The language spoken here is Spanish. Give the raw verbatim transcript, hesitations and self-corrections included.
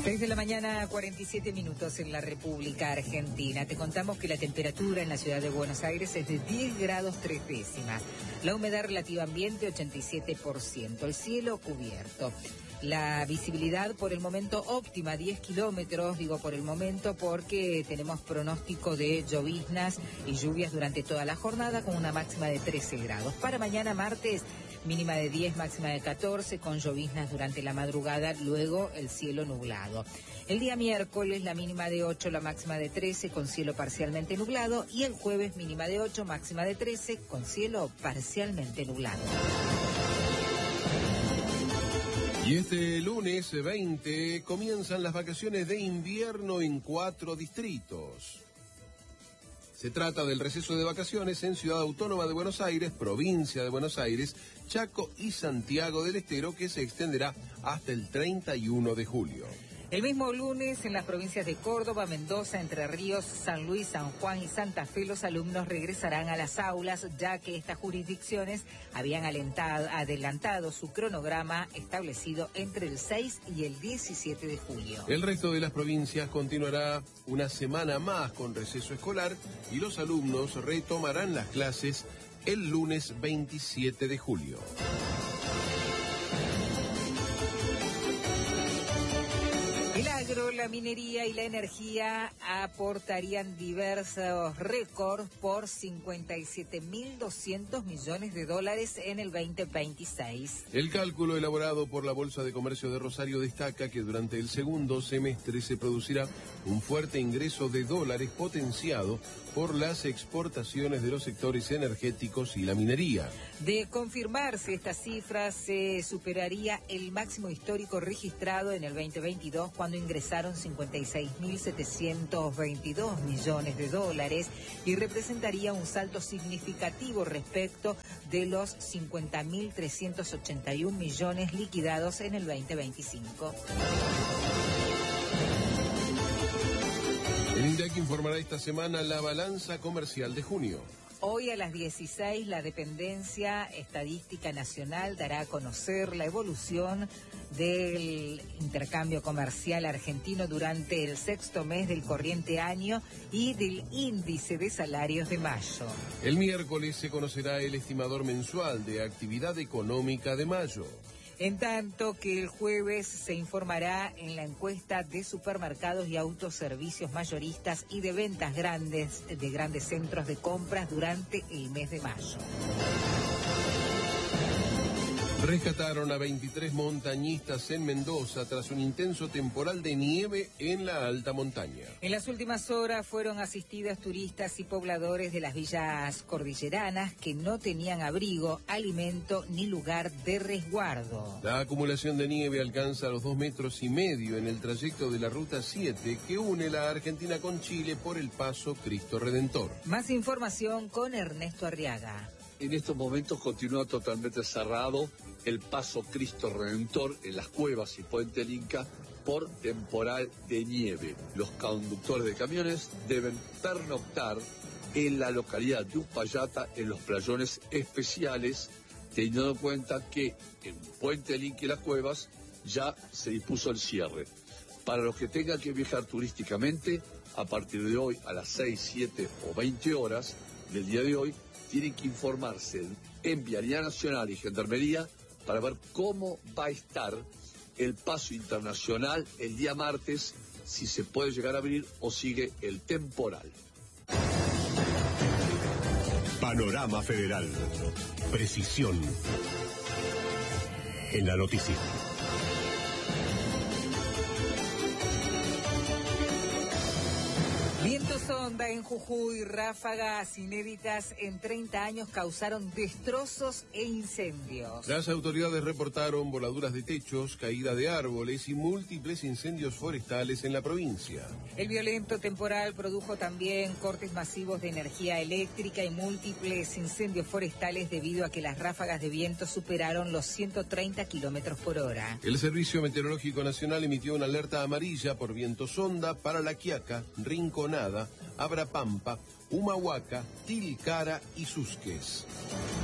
seis de la mañana, cuarenta y siete minutos en la República Argentina. Te contamos que la temperatura en la ciudad de Buenos Aires es de diez grados tres décimas. La humedad relativa ambiente, ochenta y siete por ciento. El cielo cubierto. La visibilidad por el momento óptima, diez kilómetros, digo por el momento porque tenemos pronóstico de lloviznas y lluvias durante toda la jornada con una máxima de trece grados. Para mañana martes, mínima de diez, máxima de catorce, con lloviznas durante la madrugada, luego el cielo nublado. El día miércoles, la mínima de ocho, la máxima de trece, con cielo parcialmente nublado, y el jueves, mínima de ocho, máxima de trece, con cielo parcialmente nublado. Y este lunes veinte comienzan las vacaciones de invierno en cuatro distritos. Se trata del receso de vacaciones en Ciudad Autónoma de Buenos Aires, Provincia de Buenos Aires, Chaco y Santiago del Estero, que se extenderá hasta el treinta y uno de julio. El mismo lunes, en las provincias de Córdoba, Mendoza, Entre Ríos, San Luis, San Juan y Santa Fe, los alumnos regresarán a las aulas, ya que estas jurisdicciones habían alentado, adelantado su cronograma establecido entre el seis y el diecisiete de julio. El resto de las provincias continuará una semana más con receso escolar y los alumnos retomarán las clases el lunes veintisiete de julio. El agro, la minería y la energía aportarían diversos récords por cincuenta y siete mil doscientos millones de dólares en el veinte veintiséis. El cálculo elaborado por la Bolsa de Comercio de Rosario destaca que durante el segundo semestre se producirá un fuerte ingreso de dólares potenciado por las exportaciones de los sectores energéticos y la minería. De confirmarse esta cifra, se superaría el máximo histórico registrado en el veinte veintidós, cuando ingresaron cincuenta y seis mil setecientos veintidós millones de dólares, y representaría un salto significativo respecto de los cincuenta mil trescientos ochenta y un millones liquidados en el veinte veinticinco. El INDEC informará esta semana la balanza comercial de junio. Hoy a las dieciséis, la Dependencia Estadística Nacional dará a conocer la evolución del intercambio comercial argentino durante el sexto mes del corriente año y del índice de salarios de mayo. El miércoles se conocerá el estimador mensual de actividad económica de mayo. En tanto que el jueves se informará en la encuesta de supermercados y autoservicios mayoristas y de ventas grandes de grandes centros de compras durante el mes de mayo. Rescataron a veintitrés montañistas en Mendoza tras un intenso temporal de nieve en la alta montaña. En las últimas horas fueron asistidas turistas y pobladores de las villas cordilleranas que no tenían abrigo, alimento ni lugar de resguardo. La acumulación de nieve alcanza los dos metros y medio en el trayecto de la Ruta siete que une la Argentina con Chile por el Paso Cristo Redentor. Más información con Ernesto Arriaga. En estos momentos continúa totalmente cerrado el Paso Cristo Redentor en las cuevas y Puente del Inca por temporal de nieve. Los conductores de camiones deben pernoctar en la localidad de Uspallata en los playones especiales, teniendo en cuenta que en Puente del Inca y las cuevas ya se dispuso el cierre. Para los que tengan que viajar turísticamente, a partir de hoy a las seis, siete o veinte horas del día de hoy, tienen que informarse en Vialidad Nacional y Gendarmería para ver cómo va a estar el paso internacional el día martes, si se puede llegar a abrir o sigue el temporal. Panorama Federal. Precisión en la noticia. Viento sonda en Jujuy, ráfagas inéditas en treinta años causaron destrozos e incendios. Las autoridades reportaron voladuras de techos, caída de árboles y múltiples incendios forestales en la provincia. El violento temporal produjo también cortes masivos de energía eléctrica y múltiples incendios forestales debido a que las ráfagas de viento superaron los ciento treinta kilómetros por hora. El Servicio Meteorológico Nacional emitió una alerta amarilla por viento sonda para La Quiaca, Rinconada, Abrapampa, Humahuaca, Tilcara y Susques.